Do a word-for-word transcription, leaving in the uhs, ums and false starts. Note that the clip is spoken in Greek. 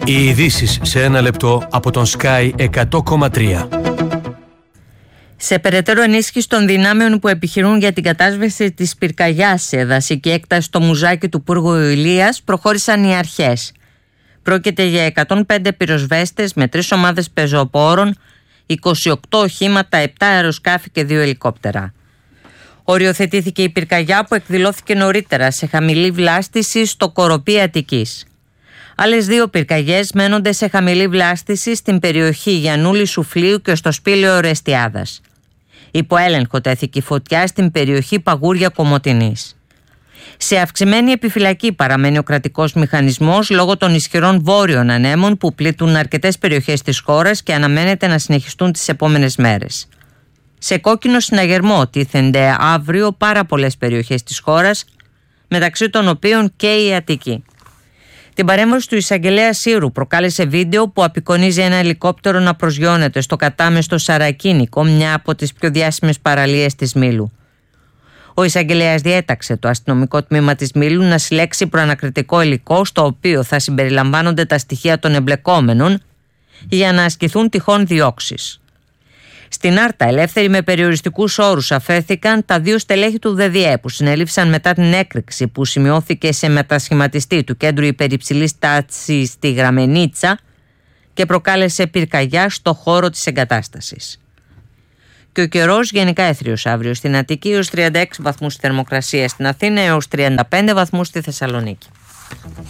Οι ειδήσεις σε ένα λεπτό από τον Sky εκατό κόμμα τρία. Σε περαιτέρω ενίσχυση των δυνάμεων που επιχειρούν για την κατάσβεση της πυρκαγιάς σε δασική έκταση στο Μουζάκι του Πούργου Ηλίας προχώρησαν οι αρχές. Πρόκειται για εκατόν πέντε πυροσβέστες με τρεις ομάδες πεζοπόρων, είκοσι οκτώ οχήματα, επτά αεροσκάφη και δύο ελικόπτερα. Οριοθετήθηκε η πυρκαγιά που εκδηλώθηκε νωρίτερα σε χαμηλή βλάστηση στο Κοροπή Αττικής. Άλλες δύο πυρκαγιές μένονται σε χαμηλή βλάστηση στην περιοχή Γιαννούλη Σουφλίου και στο Σπήλαιο Ορεστιάδας. Υπό έλεγχο τέθηκε η φωτιά στην περιοχή Παγούρια Κομοτηνής. Σε αυξημένη επιφυλακή παραμένει ο κρατικός μηχανισμός λόγω των ισχυρών βόρειων ανέμων που πλήττουν αρκετές περιοχές της χώρας και αναμένεται να συνεχιστούν τις επόμενες μέρες. Σε κόκκινο συναγερμό τίθενται αύριο πάρα πολλές περιοχές της χώρας, μεταξύ των οποίων και η Αττική. Την παρέμβαση του εισαγγελέα Σύρου προκάλεσε βίντεο που απεικονίζει ένα ελικόπτερο να προσγειώνεται στο κατάμεστο Σαρακίνικο, μια από τις πιο διάσημες παραλίες της Μήλου. Ο εισαγγελέας διέταξε το αστυνομικό τμήμα της Μήλου να συλλέξει προανακριτικό υλικό, στο οποίο θα συμπεριλαμβάνονται τα στοιχεία των εμπλεκόμενων για να ασκηθούν τυχόν διώξεις. Στην Άρτα, ελεύθεροι με περιοριστικούς όρους αφέθηκαν τα δύο στελέχη του ΔΔΕ που συνελήφθησαν μετά την έκρηξη που σημειώθηκε σε μετασχηματιστή του κέντρου υπερυψηλής τάξης στη Γραμμενίτσα και προκάλεσε πυρκαγιά στο χώρο της εγκατάστασης. Και ο καιρός γενικά έθριος αύριο στην Αττική έως τριάντα έξι βαθμούς θερμοκρασία, στην Αθήνα έως τριάντα πέντε βαθμούς στη Θεσσαλονίκη.